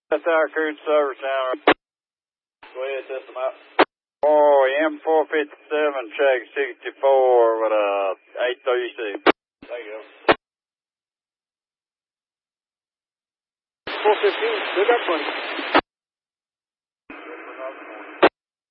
That's our crude service now. Go ahead, test them out. Oh, M457, check 64 with a 836. There you go. 415, good up, buddy.